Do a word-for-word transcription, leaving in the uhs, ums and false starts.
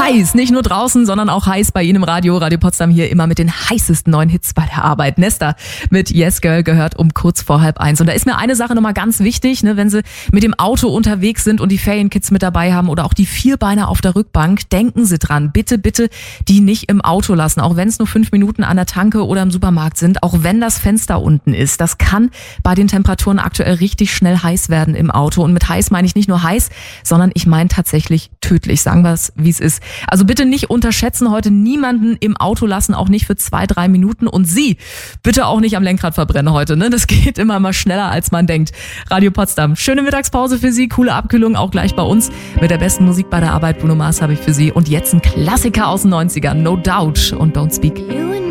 Heiß, nicht nur draußen, sondern auch heiß bei Ihnen im Radio. Radio Potsdam hier immer mit den heißesten neuen Hits bei der Arbeit. Nesta mit Yes Girl gehört um kurz vor halb eins. Und da ist mir eine Sache nochmal ganz wichtig, ne, wenn Sie mit dem Auto unterwegs sind und die Ferienkids mit dabei haben oder auch die Vierbeiner auf der Rückbank, denken Sie dran, bitte, bitte die nicht im Auto lassen. Auch wenn es nur fünf Minuten an der Tanke oder im Supermarkt sind, auch wenn das Fenster unten ist. Das kann bei den Temperaturen aktuell richtig schnell heiß werden im Auto. Und mit heiß meine ich nicht nur heiß, sondern ich meine tatsächlich tödlich. Sagen wir es, wie es ist. Also bitte nicht unterschätzen, heute niemanden im Auto lassen, auch nicht für zwei, drei Minuten. Und Sie bitte auch nicht am Lenkrad verbrennen heute. Ne? Das geht immer mal schneller, als man denkt. Radio Potsdam, schöne Mittagspause für Sie, coole Abkühlung auch gleich bei uns. Mit der besten Musik bei der Arbeit, Bruno Mars habe ich für Sie. Und jetzt ein Klassiker aus den neunzigern, No Doubt und Don't Speak.